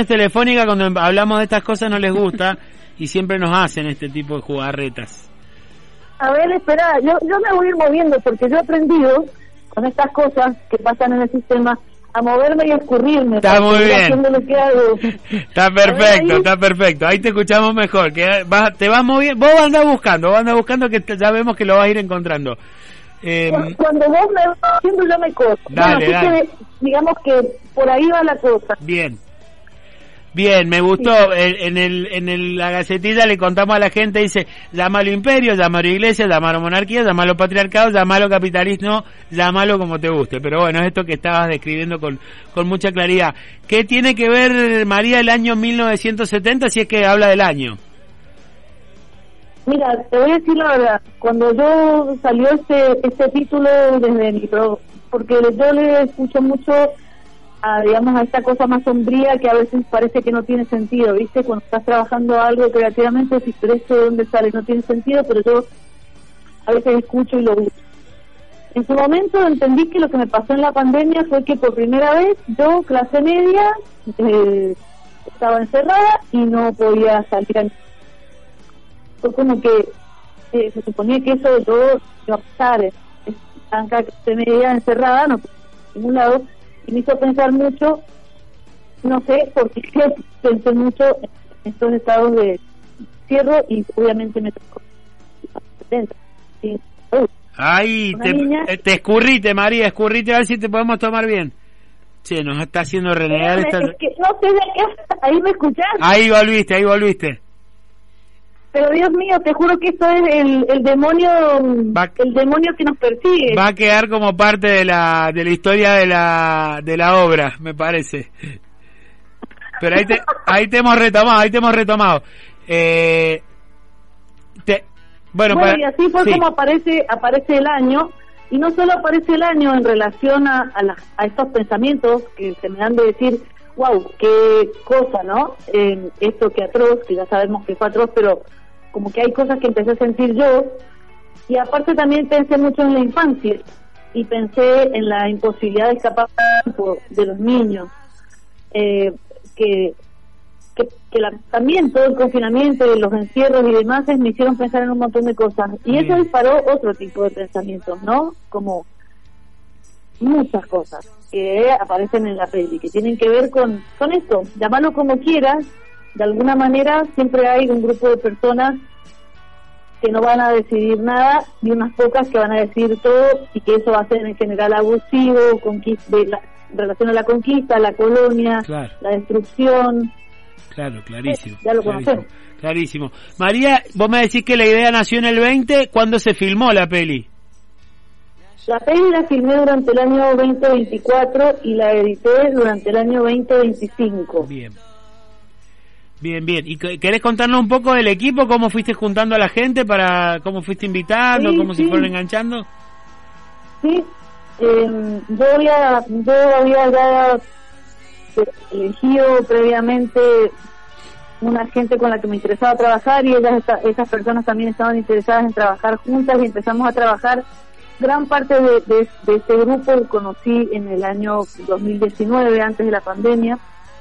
telefónica cuando hablamos de estas cosas no les gusta y siempre nos hacen este tipo de jugarretas. A ver, espera, yo me voy a ir moviendo porque yo he aprendido con estas cosas que pasan en el sistema a moverme y a escurrirme. Está muy bien. Lo que hago. Está perfecto. Ahí te escuchamos mejor. Que te vas moviendo. Vos andás buscando que ya vemos que lo vas a ir encontrando. Cuando vos me vas haciendo yo me corto. Dale. Que, digamos que por ahí va la cosa. Bien, me gustó. Sí. En la gacetilla le contamos a la gente, dice, llámalo imperio, llámalo iglesia, llámalo monarquía, llámalo patriarcado, llámalo capitalismo, llámalo como te guste. Pero bueno, es esto que estabas describiendo con mucha claridad. ¿Qué tiene que ver, María, el año 1970 si es que habla del año? Mira, te voy a decir la verdad, cuando yo salió este título desde mi porque yo le escucho mucho digamos, a esta cosa más sombría que a veces parece que no tiene sentido, ¿viste? Cuando estás trabajando algo creativamente, si pero esto de dónde sale no tiene sentido, pero yo a veces escucho y lo uso. En su momento entendí que lo que me pasó en la pandemia fue que por primera vez yo, clase media, estaba encerrada y no podía salir. Fue como que se suponía que eso yo iba a pasar, acá clase media encerrada, no podía ir a ningún lado, y me hizo pensar mucho, no sé, porque pensé mucho en estos estados de cierre y obviamente me tocó. Ay, te escurrite, María, escurrite a ver si te podemos tomar bien. Che, nos está haciendo renegar esta... Es que no sé de qué, ahí me escuchás. Ahí volviste. Pero Dios mío, te juro que esto es el demonio, el demonio que nos persigue. Va a quedar como parte de la historia de la obra, me parece. Pero ahí te hemos retomado. Bueno, y así fue como aparece el año, y no solo aparece el año en relación a estos pensamientos que se me dan de decir, wow, qué cosa, ¿no? Esto que atroz, que ya sabemos que fue atroz, pero como que hay cosas que empecé a sentir yo, y aparte también pensé mucho en la infancia, y pensé en la imposibilidad de escapar de los niños, también todo el confinamiento y los encierros y demás me hicieron pensar en un montón de cosas, y eso disparó otro tipo de pensamientos, ¿no? Como muchas cosas que aparecen en la peli, que tienen que ver con esto, llamarlo como quieras. De alguna manera siempre hay un grupo de personas que no van a decidir nada y unas pocas que van a decidir todo, y que eso va a ser en general abusivo, en relación a la conquista, la colonia, claro, la destrucción. Claro, clarísimo. Ya lo conocemos. Clarísimo. María, vos me decís que la idea nació en el 20, ¿cuándo se filmó la peli? La peli la filmé durante el año 2024 y la edité durante el año 2025. Bien. ¿Y querés contarnos un poco del equipo? ¿Cómo fuiste juntando a la gente? ¿Cómo fuiste invitando? Sí, ¿cómo se fueron enganchando? Sí, yo había ya elegido previamente una gente con la que me interesaba trabajar, y esas personas también estaban interesadas en trabajar juntas, y empezamos a trabajar. Gran parte de este grupo lo conocí en el año 2019, antes de la pandemia,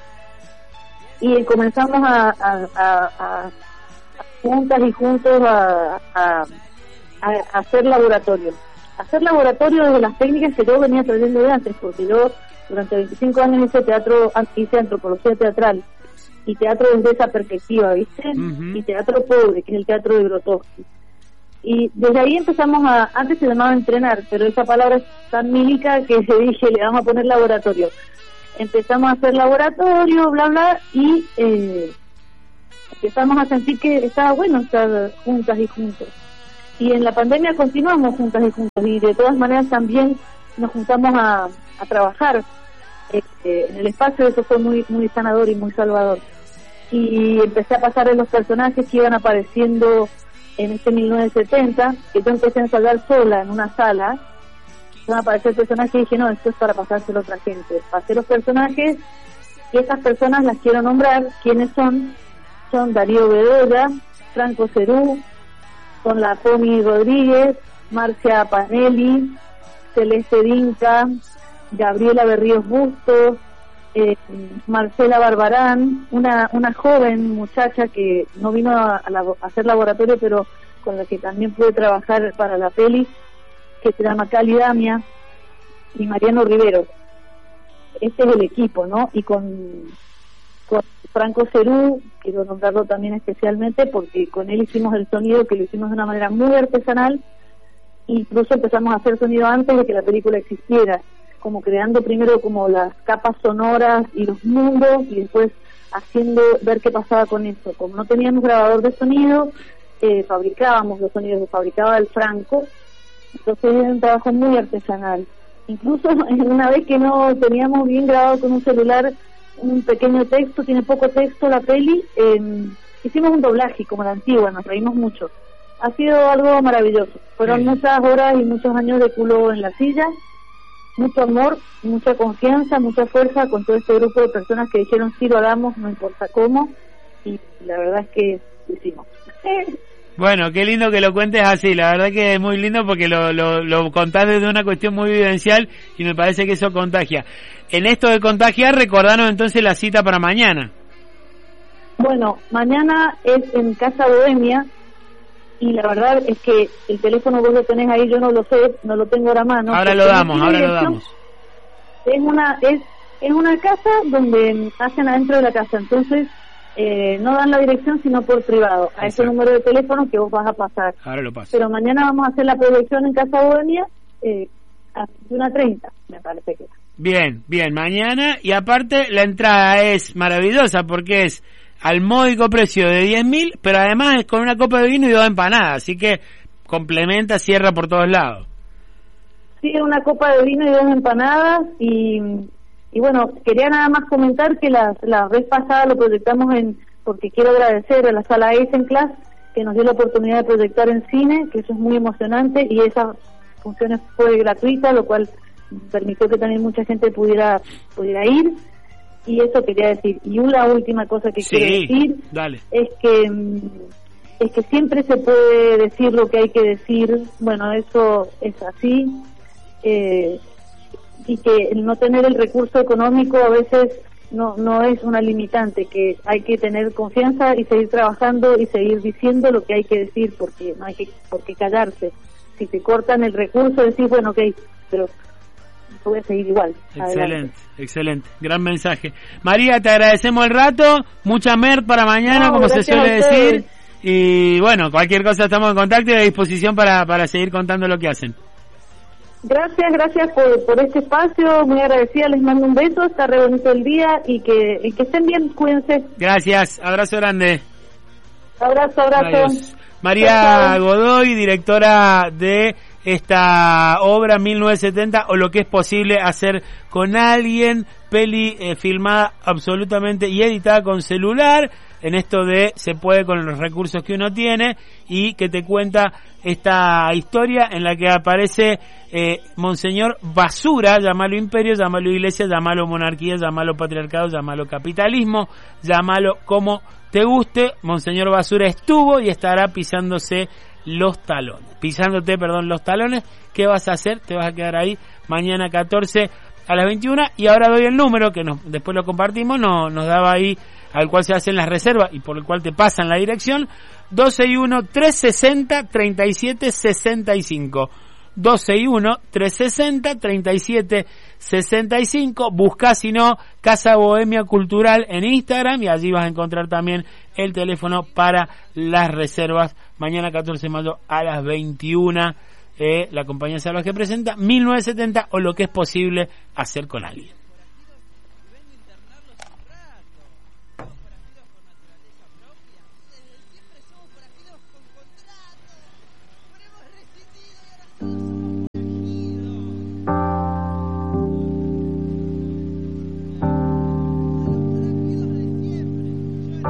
y comenzamos a juntas y juntos a hacer laboratorio de las técnicas que yo venía trayendo de antes, porque yo durante 25 años hice antropología teatral y teatro desde esa perspectiva, ¿viste? Uh-huh. Y teatro pobre, que es el teatro de Grotowski. Y desde ahí empezamos antes se llamaba entrenar, pero esa palabra es tan mílica que se dije, le vamos a poner laboratorio. Empezamos a hacer laboratorio, bla, bla, y empezamos a sentir que estaba bueno estar juntas y juntos. Y en la pandemia continuamos juntas y juntos, y de todas maneras también nos juntamos a trabajar en el espacio. Eso fue muy, muy sanador y muy salvador. Y empecé a pasar en los personajes que iban apareciendo en este 1970, que yo empecé a ensayar sola en una sala. Van a aparecer personajes y dije, no, esto es para pasárselo a otra gente. Pasé los personajes, y estas personas las quiero nombrar. ¿Quiénes son? Son Darío Bedoya, Franco Cerú, son la Pomi Rodríguez, Marcia Panelli, Celeste Dinca, Gabriela Berríos Bustos, Marcela Barbarán, una joven muchacha que no vino a hacer laboratorio, pero con la que también pude trabajar para la peli, que se llama Cali Damia, y Mariano Rivero. Este es el equipo, ¿no? Y con Franco Cerú, quiero nombrarlo también especialmente porque con él hicimos el sonido, que lo hicimos de una manera muy artesanal. Incluso empezamos a hacer sonido antes de que la película existiera, como creando primero como las capas sonoras y los mundos, y después haciendo ver qué pasaba con eso. Como no teníamos grabador de sonido, fabricábamos los sonidos, los fabricaba el Franco, entonces era un trabajo muy artesanal. Incluso una vez que no teníamos bien grabado con un celular un pequeño texto, tiene poco texto la peli, hicimos un doblaje como la antigua, nos reímos mucho. Ha sido algo maravilloso. Fueron muchas horas y muchos años de culo en la silla, mucho amor, mucha confianza, mucha fuerza con todo este grupo de personas que dijeron sí, lo hagamos, no importa cómo, y la verdad es que lo hicimos. Bueno, qué lindo que lo cuentes así, la verdad que es muy lindo porque lo contás desde una cuestión muy vivencial y me parece que eso contagia. En esto de contagiar, recordanos entonces la cita para mañana. Bueno, mañana es en Casa Bohemia, y la verdad es que el teléfono vos lo tenés ahí, yo no lo sé, no lo tengo ahora a mano. Ahora lo damos. Es una casa donde hacen adentro de la casa, entonces no dan la dirección sino por privado, a ese número de teléfono que vos vas a pasar. Ahora lo paso. Pero mañana vamos a hacer la proyección en Casa Bohemia a 21:30, me parece que. Bien, mañana, y aparte la entrada es maravillosa porque es al módico precio de 10.000, pero además es con una copa de vino y 2 empanadas, así que complementa, cierra por todos lados. Sí, una copa de vino y 2 empanadas, y bueno, quería nada más comentar que la vez pasada lo proyectamos porque quiero agradecer a la Sala Eisenclass que nos dio la oportunidad de proyectar en cine, que eso es muy emocionante, y esa función fue gratuita, lo cual permitió que también mucha gente pudiera ir. Y eso quería decir. Y una última cosa que quiero decir, dale. es que siempre se puede decir lo que hay que decir. Bueno, eso es así, y que el no tener el recurso económico a veces no es una limitante, que hay que tener confianza y seguir trabajando y seguir diciendo lo que hay que decir, porque no hay por qué callarse. Si te cortan el recurso, decís, bueno, ok, pero voy a seguir igual. Excelente, gran mensaje. María, te agradecemos el rato, mucha mer para mañana, como se suele decir, y bueno, cualquier cosa estamos en contacto y a disposición para seguir contando lo que hacen. Gracias por este espacio, muy agradecida, les mando un beso, está re bonito el día, y que estén bien, cuídense. Gracias, abrazo grande. Abrazo. Adiós. María Godoy, directora de esta obra 1970, o Lo que es posible hacer con alguien, peli filmada absolutamente y editada con celular, en esto de se puede con los recursos que uno tiene, y que te cuenta esta historia en la que aparece Monseñor Basura, llámalo imperio, llámalo iglesia, llámalo monarquía, llámalo patriarcado, llámalo capitalismo, llámalo como te guste. Monseñor Basura estuvo y estará pisándote los talones. ¿Qué vas a hacer? Te vas a quedar ahí mañana 14 a las 21, y ahora doy el número que después lo compartimos, nos daba ahí, al cual se hacen las reservas y por el cual te pasan la dirección: 261-360-3765. 261-360-3765. Buscá, si no, Casa Bohemia Cultural en Instagram, y allí vas a encontrar también el teléfono para las reservas. Mañana 14 de mayo a las 21, la compañía salvaje presenta 1970, o Lo que es posible hacer con alguien.